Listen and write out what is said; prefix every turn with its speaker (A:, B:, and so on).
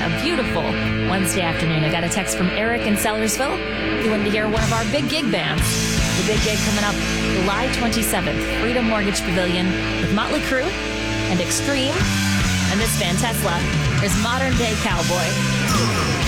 A: a beautiful Wednesday afternoon. I got a text from Eric in Sellersville. He wanted to hear one of our big gig bands. The big gig coming up July 27th, Freedom Mortgage Pavilion with Motley Crue and Extreme. And this band, Tesla, is Modern Day Cowboy.